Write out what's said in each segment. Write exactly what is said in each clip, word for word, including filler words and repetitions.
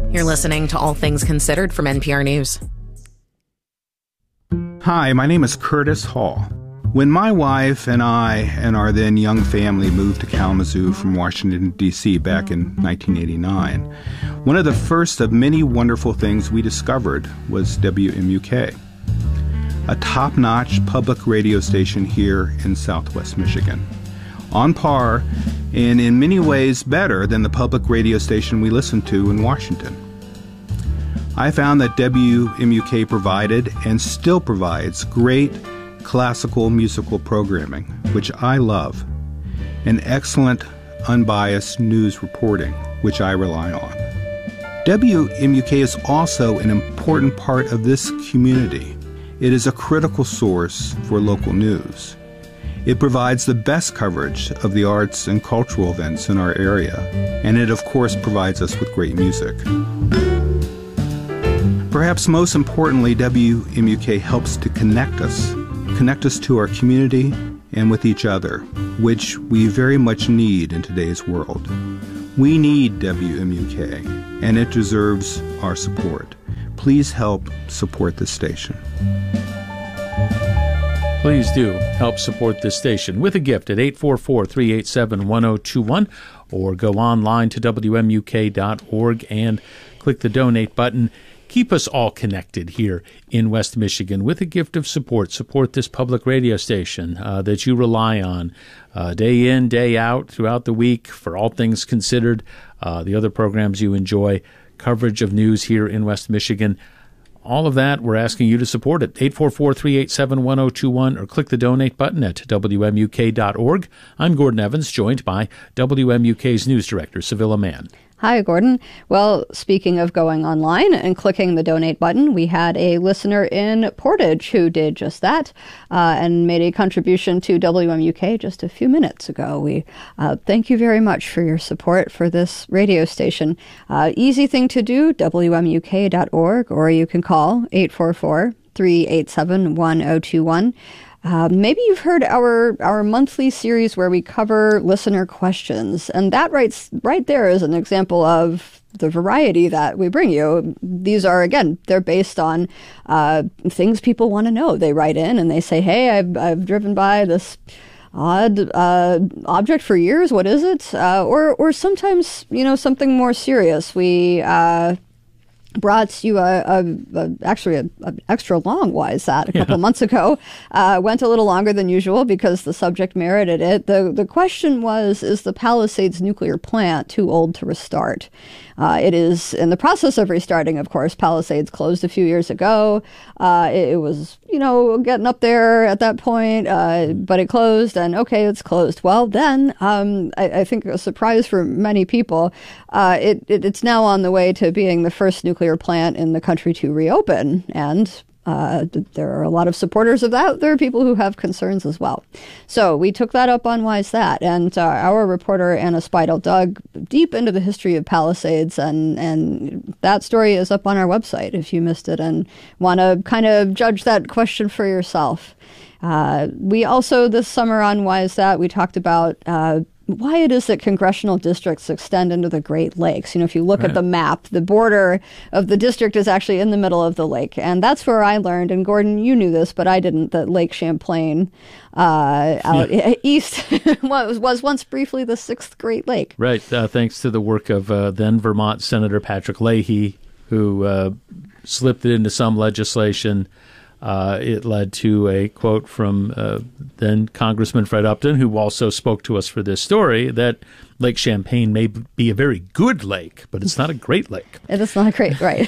You're listening to All Things Considered from N P R News. Hi, my name is Curtis Hall. When my wife and I and our then young family moved to Kalamazoo from Washington, D C back in nineteen eighty-nine, one of the first of many wonderful things we discovered was W M U K, a top-notch public radio station here in Southwest Michigan, on par and in many ways better than the public radio station we listened to in Washington. I found that W M U K provided and still provides great classical musical programming, which I love, and excellent unbiased news reporting, which I rely on. W M U K is also an important part of this community. It is a critical source for local news. It provides the best coverage of the arts and cultural events in our area, and it of course provides us with great music. Perhaps most importantly, W M U K helps to connect us, connect us to our community and with each other, which we very much need in today's world. We need W M U K, and it deserves our support. Please help support this station. Please do help support this station with a gift at eight four four, three eight seven, one zero two one or go online to W M U K dot org and click the donate button. Keep us all connected here in West Michigan with a gift of support. Support this public radio station uh, that you rely on uh, day in, day out, throughout the week for All Things Considered, uh, the other programs you enjoy, coverage of news here in West Michigan. All of that, we're asking you to support it. eight four four, three eight seven, one zero two one or click the donate button at W M U K dot org. I'm Gordon Evans, joined by W M U K's news director, Sevilla Mann. Hi, Gordon. Well, speaking of going online and clicking the donate button, we had a listener in Portage who did just that uh, and made a contribution to W M U K just a few minutes ago. We uh, thank you very much for your support for this radio station. Uh, easy thing to do, W M U K dot org, or you can call eight four four, three eight seven, one zero two one. Uh, maybe you've heard our our monthly series where we cover listener questions, and that right, right there is an example of the variety that we bring you. These are, again, they're based on uh, things people want to know. They write in and they say, hey, I've, I've driven by this odd uh, object for years. What is it? Uh, or, or sometimes, you know, something more serious. We... Uh, brought you a, a, a actually a, a extra long Why Is That a couple Yeah. months ago. Uh, went a little longer than usual because the subject merited it. The the question was, is the Palisades nuclear plant too old to restart? Uh, it is in the process of restarting, of course. Palisades closed a few years ago. Uh, it, it was, you know, getting up there at that point, uh, but it closed, and okay, it's closed. Well, then, um, I, I think a surprise for many people, uh, it, it it's now on the way to being the first nuclear plant in the country to reopen, and Uh, there are a lot of supporters of that. There are people who have concerns as well. So we took that up on Why Is That? And uh, our reporter, Anna Speidel, dug deep into the history of Palisades, and, and that story is up on our website if you missed it and want to kind of judge that question for yourself. Uh, we also, this summer on Why Is That, we talked about uh, why it is that congressional districts extend into the Great Lakes. You know, if you look Right. at the map, the border of the district is actually in the middle of the lake. And that's where I learned, and Gordon, you knew this, but I didn't, that Lake Champlain uh, out Yeah. east was, was once briefly the sixth Great Lake. Right, uh, thanks to the work of uh, then Vermont Senator Patrick Leahy, who uh, slipped it into some legislation. Uh, it led to a quote from uh, then Congressman Fred Upton, who also spoke to us for this story, that Lake Champlain may be a very good lake, but it's not a great lake. It is not a great, right.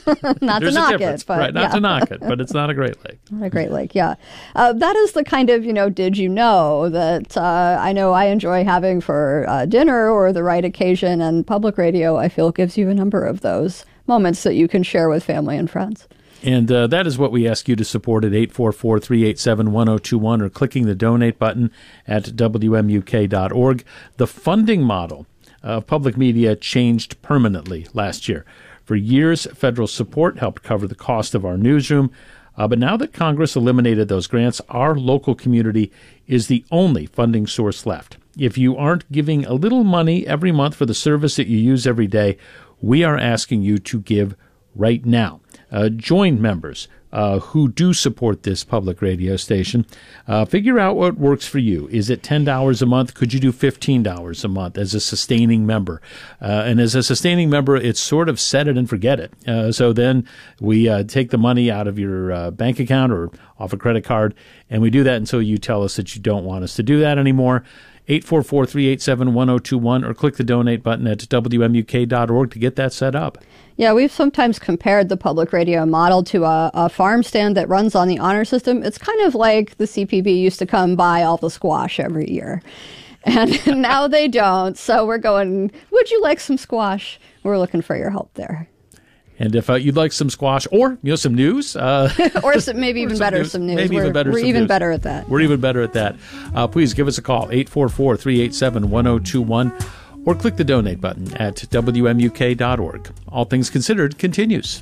Not There's to a knock difference, it. But right? Not yeah. to knock it, but it's not a great lake. Not a Great Lake, yeah. Uh, that is the kind of, you know, did you know that uh, I know I enjoy having for uh, dinner or the right occasion, and public radio, I feel, gives you a number of those moments that you can share with family and friends. And uh, that is what we ask you to support at eight four four, three eight seven, one zero two one or clicking the donate button at W M U K dot org. The funding model of public media changed permanently last year. For years, federal support helped cover the cost of our newsroom. Uh, but now that Congress eliminated those grants, our local community is the only funding source left. If you aren't giving a little money every month for the service that you use every day, we are asking you to give right now. Uh, join members uh, who do support this public radio station. Uh, figure out what works for you. Is it ten dollars a month? Could you do fifteen dollars a month as a sustaining member? Uh, and as a sustaining member, it's sort of set it and forget it. Uh, so then we uh, take the money out of your uh, bank account or off a credit card, and we do that until you tell us that you don't want us to do that anymore. eight four four, three eight seven, one zero two one or click the donate button at W M U K dot org to get that set up. Yeah, we've sometimes compared the public radio model to a, a farm stand that runs on the honor system. It's kind of like the C P B used to come buy all the squash every year. And now they don't. So we're going, would you like some squash? We're looking for your help there. And if uh, you'd like some squash or, you know, some news. Uh, or some, maybe even some better, news, some news. Maybe we're, even better We're some even news. better at that. We're even better at that. Uh, please give us a call, eight four four, three eight seven, one zero two one, or click the donate button at W M U K dot org. All Things Considered continues.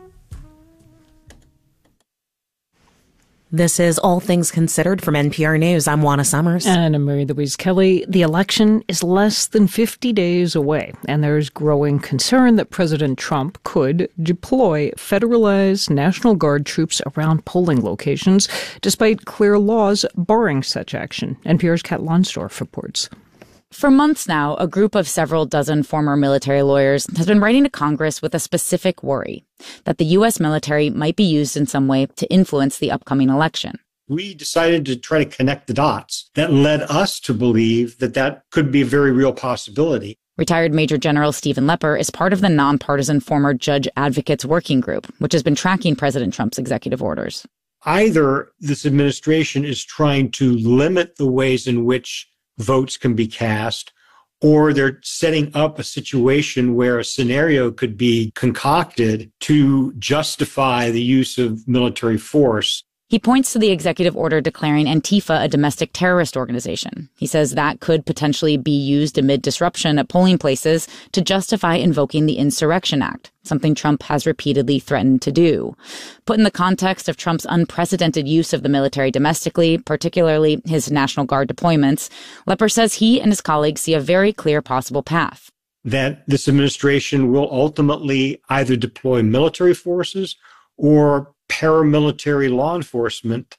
This is All Things Considered from N P R News. I'm Juana Summers. And I'm Mary Louise Kelly. The election is less than fifty days away, and there's growing concern that President Trump could deploy federalized National Guard troops around polling locations, despite clear laws barring such action. N P R's Kat Lonsdorf reports. For months now, a group of several dozen former military lawyers has been writing to Congress with a specific worry that the U S military might be used in some way to influence the upcoming election. We decided to try to connect the dots that led us to believe that that could be a very real possibility. Retired Major General Stephen Lepper is part of the nonpartisan former Judge Advocates Working Group, which has been tracking President Trump's executive orders. Either this administration is trying to limit the ways in which votes can be cast, or they're setting up a situation where a scenario could be concocted to justify the use of military force. He points to the executive order declaring Antifa a domestic terrorist organization. He says that could potentially be used amid disruption at polling places to justify invoking the Insurrection Act, something Trump has repeatedly threatened to do. Put in the context of Trump's unprecedented use of the military domestically, particularly his National Guard deployments, Lepper says he and his colleagues see a very clear possible path. That this administration will ultimately either deploy military forces or paramilitary law enforcement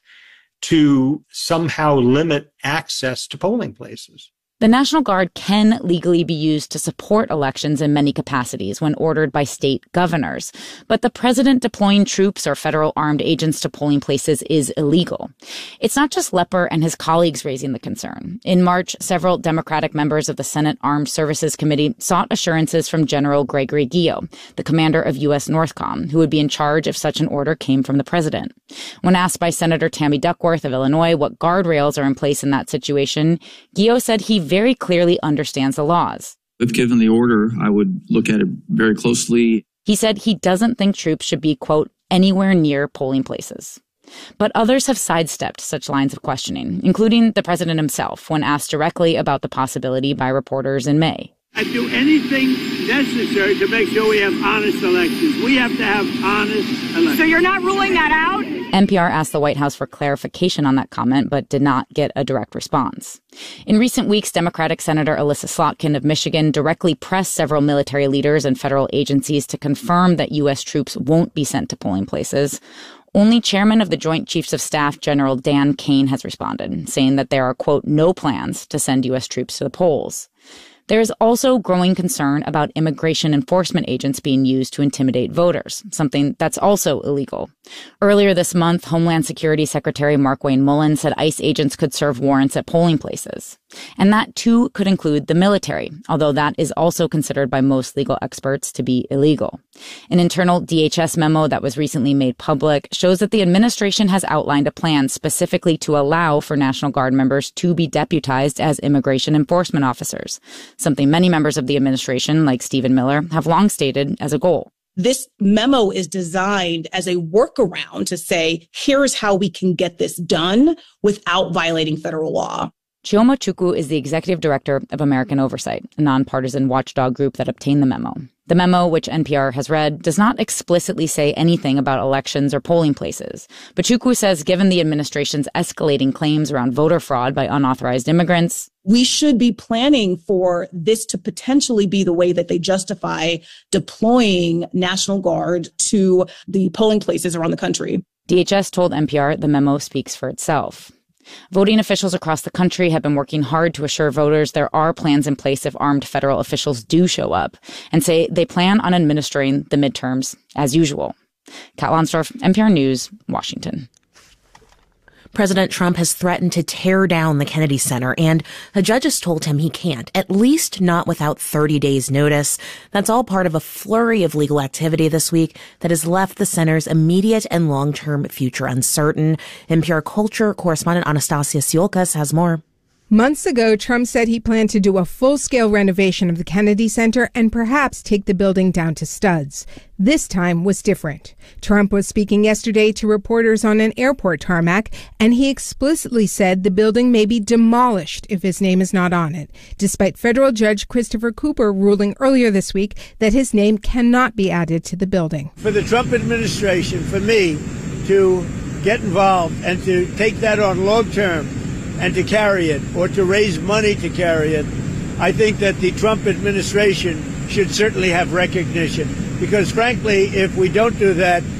to somehow limit access to polling places. The National Guard can legally be used to support elections in many capacities when ordered by state governors. But the president deploying troops or federal armed agents to polling places is illegal. It's not just Lepper and his colleagues raising the concern. In March, several Democratic members of the Senate Armed Services Committee sought assurances from General Gregory Guillo, the commander of U S NORTHCOM, who would be in charge if such an order came from the president. When asked by Senator Tammy Duckworth of Illinois what guardrails are in place in that situation, Guillo said he very clearly understands the laws. If given the order, I would look at it very closely. He said he doesn't think troops should be, quote, anywhere near polling places. But others have sidestepped such lines of questioning, including the president himself, when asked directly about the possibility by reporters in May. I'd do anything necessary to make sure we have honest elections. We have to have honest elections. So you're not ruling that out? N P R asked the White House for clarification on that comment, but did not get a direct response. In recent weeks, Democratic Senator Elissa Slotkin of Michigan directly pressed several military leaders and federal agencies to confirm that U S troops won't be sent to polling places. Only Chairman of the Joint Chiefs of Staff, General Dan Kane, has responded, saying that there are, quote, no plans to send U S troops to the polls. There is also growing concern about immigration enforcement agents being used to intimidate voters, something that's also illegal. Earlier this month, Homeland Security Secretary Markwayne Mullin said ICE agents could serve warrants at polling places. And that, too, could include the military, although that is also considered by most legal experts to be illegal. An internal D H S memo that was recently made public shows that the administration has outlined a plan specifically to allow for National Guard members to be deputized as immigration enforcement officers, something many members of the administration, like Stephen Miller, have long stated as a goal. This memo is designed as a workaround to say, here's how we can get this done without violating federal law. Chioma Chukwu is the executive director of American Oversight, a nonpartisan watchdog group that obtained the memo. The memo, which N P R has read, does not explicitly say anything about elections or polling places. But Chukwu says given the administration's escalating claims around voter fraud by unauthorized immigrants, we should be planning for this to potentially be the way that they justify deploying National Guard to the polling places around the country. D H S told N P R the memo speaks for itself. Voting officials across the country have been working hard to assure voters there are plans in place if armed federal officials do show up, and say they plan on administering the midterms as usual. Kat Lonsdorf, N P R News, Washington. President Trump has threatened to tear down the Kennedy Center, and a judge has told him he can't, at least not without thirty days notice. That's all part of a flurry of legal activity this week that has left the center's immediate and long-term future uncertain. N P R culture correspondent Anastasia Siolkas has more. Months ago, Trump said he planned to do a full-scale renovation of the Kennedy Center and perhaps take the building down to studs. This time was different. Trump was speaking yesterday to reporters on an airport tarmac, and he explicitly said the building may be demolished if his name is not on it, despite federal judge Christopher Cooper ruling earlier this week that his name cannot be added to the building. For the Trump administration, for me to get involved and to take that on long term, and to carry it, or to raise money to carry it, I think that the Trump administration should certainly have recognition. Because frankly, if we don't do that,